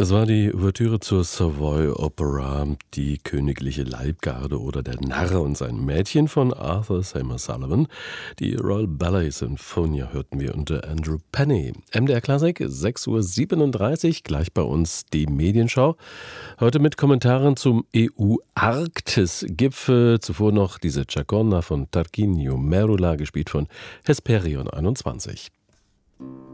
Das war die Ouvertüre zur Savoy Opera, die Königliche Leibgarde oder Der Narr und sein Mädchen von Arthur Seymour Sullivan. Die Royal Ballet Sinfonia hörten wir unter Andrew Penny. MDR Klassik, 6:37 Uhr, gleich bei uns die Medienschau. Heute mit Kommentaren zum EU-Arktis-Gipfel. Zuvor noch diese Chaconda von Tarquinio Merula, gespielt von Hesperion 21.